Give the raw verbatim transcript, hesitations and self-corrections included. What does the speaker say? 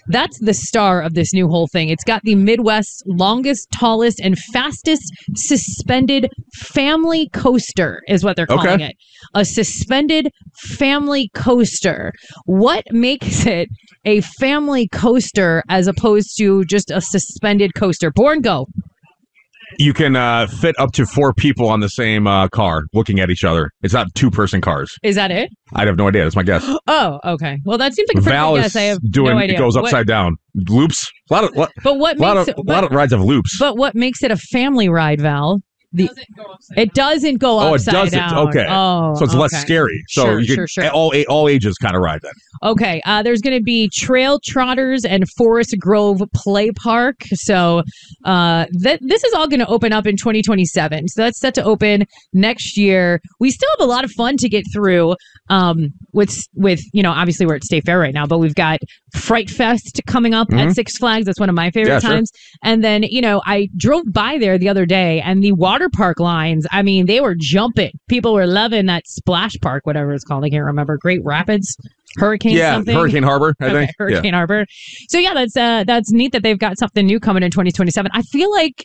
That's the star of this new whole thing. It's got the Midwest's longest, tallest, and fastest suspended family coaster, is what they're calling Okay. it. A suspended family coaster. What makes it a family coaster as opposed to just a suspended coaster? Born, go. You can uh, fit up to four people on the same uh, car looking at each other. It's not two-person cars. Is that it? I have no idea. That's my guess. Oh, okay. Well, that seems like a pretty Val good is guess. I have doing, no idea. it goes What- upside down. Loops. A lot of, lot, But what lot makes of, it, a lot of rides have loops. But what makes it a family ride, Val? The, it doesn't go oh, it upside doesn't. down. Okay. Oh, so it's less okay. scary. So Sure, you can sure, sure. all a- all ages kind of ride that. Okay. Uh, there's going to be Trail Trotters and Forest Grove Play Park. So uh, th- this is all going to open up in twenty twenty-seven. So that's set to open next year. We still have a lot of fun to get through um, with, with you know, obviously we're at State Fair right now, but we've got Fright Fest coming up Mhm. at Six Flags. That's one of my favorite Yeah, sure. times. And then, you know, I drove by there the other day and the water park lines, I mean, they were jumping. People were loving that splash park, whatever it's called. I can't remember. Great Rapids, Hurricane Yeah, something. Hurricane Harbor, I Okay, think. Hurricane yeah. Harbor. So yeah, that's uh, that's neat that they've got something new coming in twenty twenty-seven. I feel like